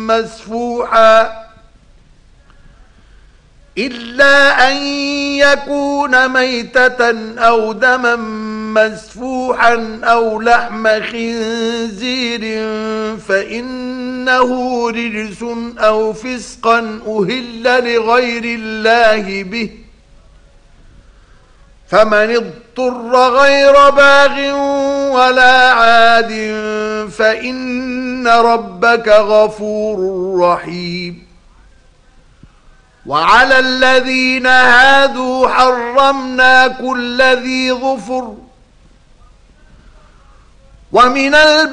مسفوحا إلا أن يكون ميتة أو دما مسفوحا أو لحم خنزير فإنه رجس أو فسقا أهل لغير الله به فمن اضطر غير باغ ولا عاد فإن ربك غفور رحيم وعلى الذين هادوا حرمنا كل ذي ظفر ومن